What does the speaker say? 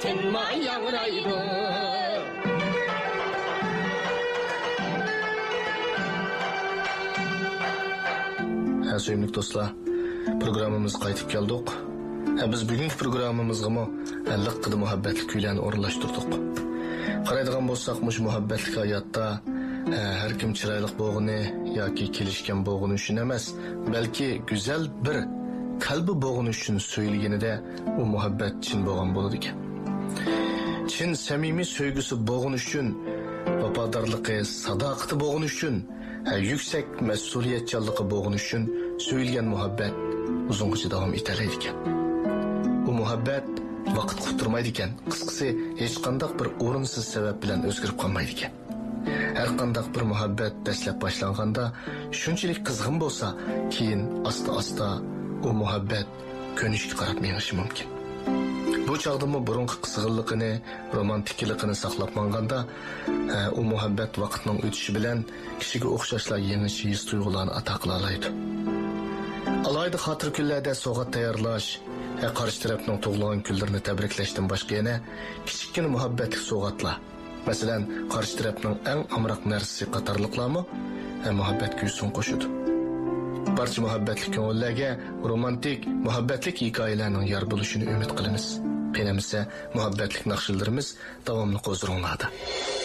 tinmay yangraydı. Söyümlük dostlar, programımız qaytib keldik. Biz bugünkü programımızga mı 50 qıdı muhabbetli kuylarni o'rinlashtirdik. Qaraydigan bo'lsak, mush muhabbetli hayotda har kim chiroyli bo'g'ini yoki kelishgan bo'g'ini uchun emas, balki go'zal bir qalbi bo'g'ini uchun so'yilganida u muhabbat chin bo'lgan bo'ladi ekan. Chin samimiy sevgisi bo'g'ini uchun, vafodorligi, sadoqati bo'g'ini uchun, yüksek mas'uliyatchanligi bo'g'ini uchun so'yilgan muhabbat uzungacha davom etadi ekan. Bu muhabbat vaqt quturmaydi ekan. Qisqasi, hech qanday bir o'rinsiz sabab bilan o'zgarib qolmaydi ekan. Har qanday bir muhabbat dastlab boshlanganda shunchalik qizg'in bo'lsa, keyin asta-asta u muhabbat ko'nishga qarab menishi mumkin. Bu chaqdimi burunqi qizg'inligini, romantikligini saqlab manganda, u muhabbat vaqtning o'tishi bilan kishiga o'xshashlar yangi his tuyg'ularni ato qila oladi. Alayda xotir kunlarda sovg'a tayyorlash, qarshi tarafning tug'ilgan kunlarini tabriklashdan boshqa yana kichikgina muhabbatli sovg'atlar, masalan, qarshi tarafning eng amroq narsasi qatorliqlarmi muhabbat kuyusini qo'shadi. Barcha muhabbatli ko'ngillarga romantik, muhabbatli hikoyalarning yor bo'lishini umid qilamiz. Qanamisa muhabbatli naqshlarimiz davomli qo'zg'almoqda.